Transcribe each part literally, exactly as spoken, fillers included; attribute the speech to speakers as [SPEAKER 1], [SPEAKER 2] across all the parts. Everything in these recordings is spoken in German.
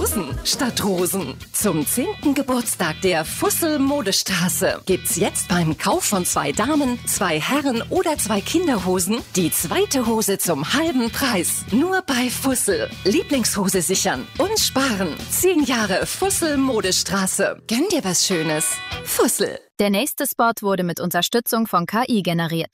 [SPEAKER 1] Hosen statt Rosen. Zum zehnten Geburtstag der Fussel Modestraße gibt's jetzt beim Kauf von zwei Damen, zwei Herren oder zwei Kinderhosen die zweite Hose zum halben Preis. Nur bei Fussel. Lieblingshose sichern und sparen. Zehn Jahre Fussel Modestraße. Gönn dir was Schönes. Fussel.
[SPEAKER 2] Der nächste Spot wurde mit Unterstützung von K I generiert.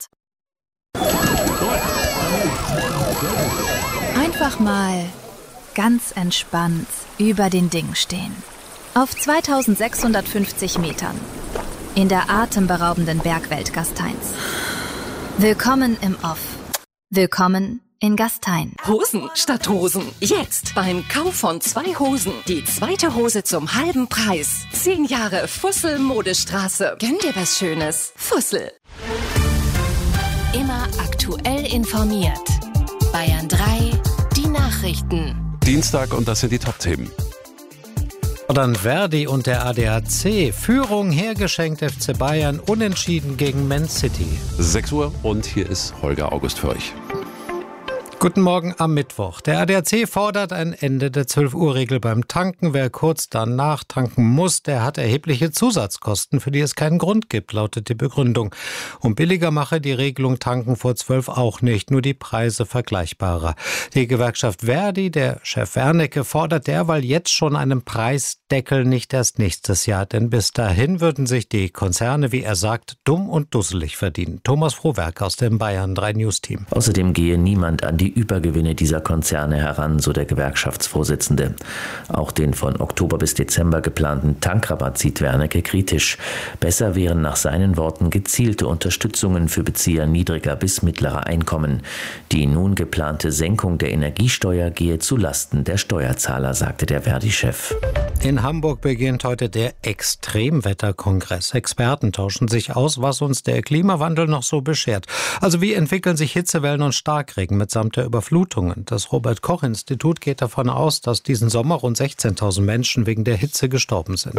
[SPEAKER 2] Einfach mal ganz entspannt über den Dingen stehen. Auf zweitausendsechshundertfünfzig Metern. In der atemberaubenden Bergwelt Gasteins. Willkommen im Off. Willkommen in Gastein.
[SPEAKER 1] Hosen statt Hosen. Jetzt beim Kauf von zwei Hosen die zweite Hose zum halben Preis. Zehn Jahre Fussel Modestraße. Gönn dir was Schönes. Fussel.
[SPEAKER 3] Immer aktuell informiert. Bayern drei, die Nachrichten.
[SPEAKER 4] Dienstag und das sind die Top-Themen.
[SPEAKER 5] Dann Verdi und der A D A C. Führung hergeschenkt F C Bayern, unentschieden gegen Man City.
[SPEAKER 4] sechs Uhr und hier ist Holger August für euch.
[SPEAKER 5] Guten Morgen am Mittwoch. Der A D A C fordert ein Ende der zwölf-Uhr-Regel beim Tanken. Wer kurz danach tanken muss, der hat erhebliche Zusatzkosten, für die es keinen Grund gibt, lautet die Begründung. Und billiger mache die Regelung Tanken vor zwölf auch nicht, nur die Preise vergleichbarer. Die Gewerkschaft Verdi, der Chef Wernicke, fordert derweil jetzt schon einen Preisdeckel, nicht erst nächstes Jahr. Denn bis dahin würden sich die Konzerne, wie er sagt, dumm und dusselig verdienen. Thomas Frohwerk aus dem Bayern drei News Team.
[SPEAKER 6] Außerdem gehe niemand an die Die Übergewinne dieser Konzerne heran, so der Gewerkschaftsvorsitzende. Auch den von Oktober bis Dezember geplanten Tankrabatt sieht Wernicke kritisch. Besser wären nach seinen Worten gezielte Unterstützungen für Bezieher niedriger bis mittlerer Einkommen. Die nun geplante Senkung der Energiesteuer gehe zu Lasten der Steuerzahler, sagte der Verdi-Chef.
[SPEAKER 5] In Hamburg beginnt heute der Extremwetterkongress. Experten tauschen sich aus, was uns der Klimawandel noch so beschert. Also wie entwickeln sich Hitzewellen und Starkregen mitsamt der Überflutungen? Das Robert-Koch-Institut geht davon aus, dass diesen Sommer rund sechzehntausend Menschen wegen der Hitze gestorben sind.